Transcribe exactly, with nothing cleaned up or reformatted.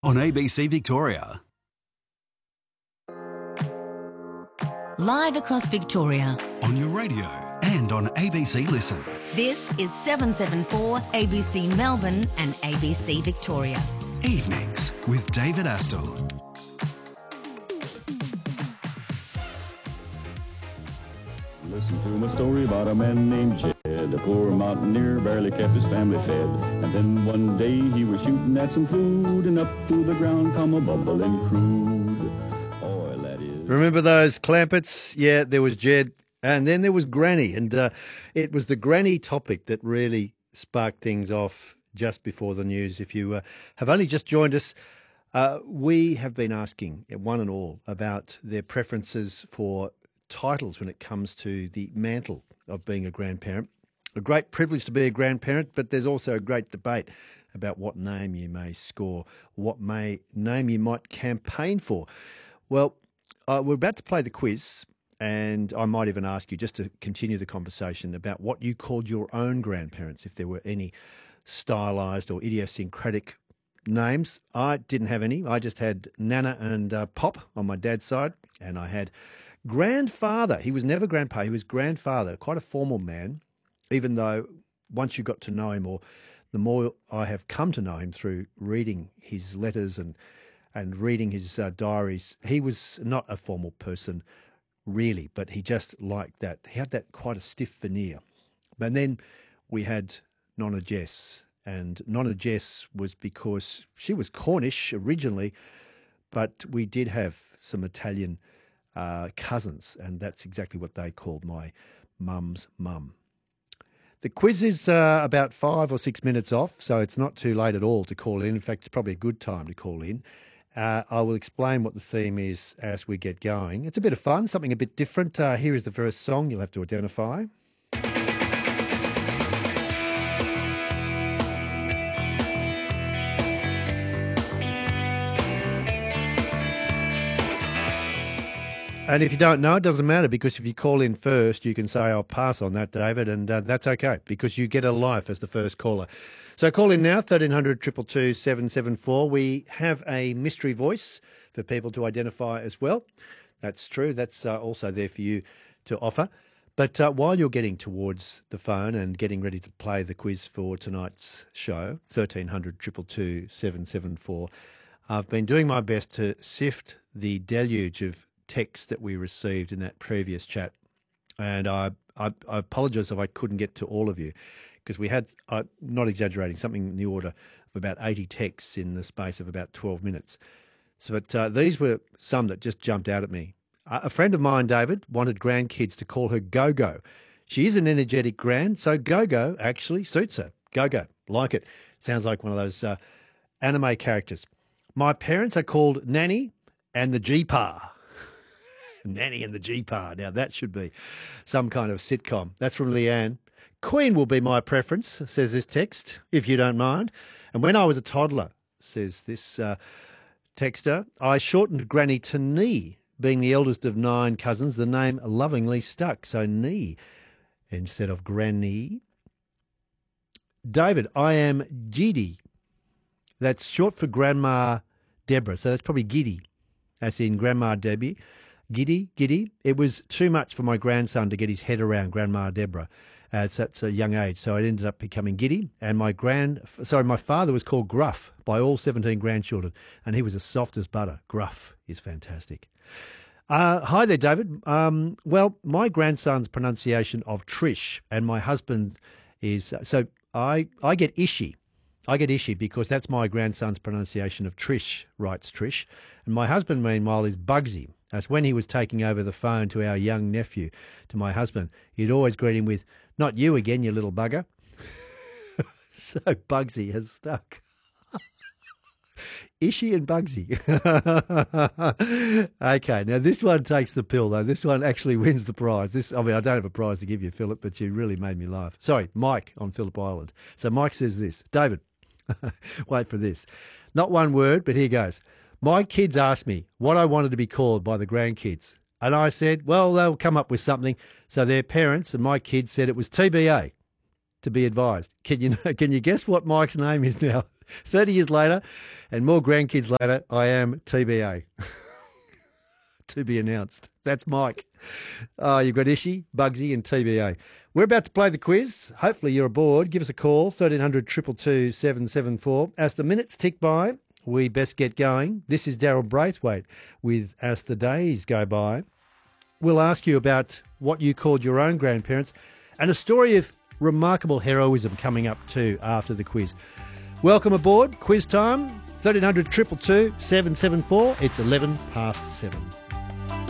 on A B C Victoria. Live across Victoria. On your radio and on A B C Listen. This is seven seven four A B C Melbourne and A B C Victoria. Evenings with David Astle. Listen to my story about a man named Jed. A poor mountaineer barely kept his family fed. And then one day he was shooting at some food, and up through the ground come a bubbling crude oil, that is. Remember those Clampets? Yeah, there was Jed, and then there was Granny. And uh, it was the Granny topic that really sparked things off just before the news. If you uh, have only just joined us, uh, we have been asking one and all about their preferences for titles when it comes to the mantle of being a grandparent. A great privilege to be a grandparent, but there's also a great debate about what name you may score, what may name you might campaign for. Well, uh, we're about to play the quiz, and I might even ask you just to continue the conversation about what you called your own grandparents, if there were any stylised or idiosyncratic names. I didn't have any. I just had Nana and uh, Pop on my dad's side, and I had grandfather. He was never grandpa, he was grandfather, quite a formal man, even though once you got to know him, or the more I have come to know him through reading his letters and and reading his uh, diaries, he was not a formal person really, but he just liked that. He had that quite a stiff veneer. And then we had Nonna Jess, and Nonna Jess was because she was Cornish originally, but we did have some Italian Uh, cousins, and that's exactly what they called my mum's mum. The quiz is uh, about five or six minutes off, so it's not too late at all to call in. In fact, it's probably a good time to call in. Uh, I will explain what the theme is as we get going. It's a bit of fun, something a bit different. Uh, here is the first song you'll have to identify. And if you don't know, it doesn't matter, because if you call in first, you can say, I'll pass on that, David, and uh, that's okay, because you get a life as the first caller. So call in now, thirteen hundred, two two two, seven seven four. We have a mystery voice for people to identify as well. That's true. That's uh, also there for you to offer. But uh, while you're getting towards the phone and getting ready to play the quiz for tonight's show, thirteen hundred, two two two, seven seven four, I've been doing my best to sift the deluge of text that we received in that previous chat, and I, I, I apologise if I couldn't get to all of you, because we had, uh, not exaggerating, something in the order of about eighty texts in the space of about twelve minutes. So, but uh, these were some that just jumped out at me. Uh, a friend of mine, David, wanted grandkids to call her Go-Go. She is an energetic grand, so Go-Go actually suits her. Go-Go, like it. Sounds like one of those uh, anime characters. My parents are called Nanny and the G-Pa. Nanny and the G-Pa. Now, that should be some kind of sitcom. That's from Leanne. Queen will be my preference, says this text, if you don't mind. And when I was a toddler, says this uh, texter, I shortened Granny to Nee. Being the eldest of nine cousins, the name lovingly stuck. So Nee instead of Granny. David, I am Giddy. That's short for Grandma Deborah. So that's probably Giddy, as in Grandma Debbie. Giddy, giddy. It was too much for my grandson to get his head around Grandma Deborah at such a young age, so it ended up becoming Giddy. And my grand, sorry, my father was called Gruff by all seventeen grandchildren, and he was as soft as butter. Gruff is fantastic. Uh, hi there, David. Um, well, my grandson's pronunciation of Trish, and my husband is so I I get Ishi. I get Ishi because that's my grandson's pronunciation of Trish, writes Trish, and my husband, meanwhile, is Bugsy. As when he was taking over the phone to our young nephew, to my husband, he'd always greet him with, "Not you again, you little bugger." So Bugsy has stuck. Ishi and Bugsy. Okay, now this one takes the pill, though. This one actually wins the prize. This, I mean, I don't have a prize to give you, Philip, but you really made me laugh. Sorry, Mike on Phillip Island. So Mike says this. David, wait for this. Not one word, but here goes. My kids asked me what I wanted to be called by the grandkids. And I said, well, they'll come up with something. So their parents and my kids said it was T B A, to be advised. Can you can you guess what Mike's name is now? thirty years later and more grandkids later, I am T B A. To be announced. That's Mike. Oh, you've got Ishi, Bugsy and T B A. We're about to play the quiz. Hopefully you're aboard. Give us a call, thirteen hundred, two two two, seven seven four. As the minutes tick by, we best get going. This is Daryl Braithwaite with As the Days Go By. We'll ask you about what you called your own grandparents and a story of remarkable heroism coming up too after the quiz. Welcome aboard. Quiz time. thirteen hundred, two two two, seven seven four. It's eleven past seven.